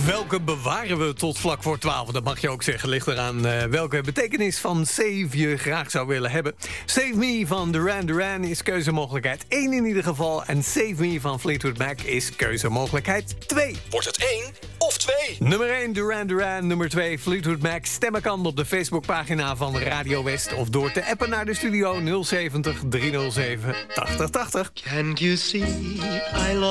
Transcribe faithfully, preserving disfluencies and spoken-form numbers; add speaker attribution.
Speaker 1: Welke bewaren we tot vlak voor twaalf? Dat mag je ook zeggen. Ligt eraan uh, welke betekenis van Save je graag zou willen hebben. Save Me van Duran Duran is keuzemogelijkheid één in ieder geval. En Save Me van Fleetwood Mac is keuzemogelijkheid twee.
Speaker 2: Wordt het één of twee?
Speaker 1: Nummer één Duran Duran, nummer twee Fleetwood Mac. Stemmen kan op de Facebookpagina van Radio West. Of door te appen naar de studio nul zeventig driehonderdzeven tachtig tachtig.
Speaker 3: Can't you see I love